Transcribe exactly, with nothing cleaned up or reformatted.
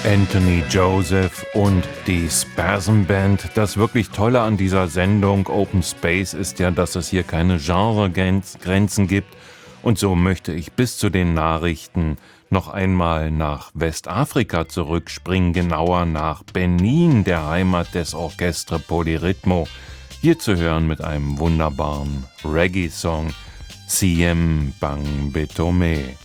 Anthony Joseph und die Spasm Band. Das wirklich Tolle an dieser Sendung Open Space ist ja, dass es hier keine Genregrenzen gibt. Und so möchte ich bis zu den Nachrichten noch einmal nach Westafrika zurückspringen, genauer nach Benin, der Heimat des Orchestre Polyrhythmo. Hier zu hören mit einem wunderbaren Reggae-Song, Siem Bang Betome.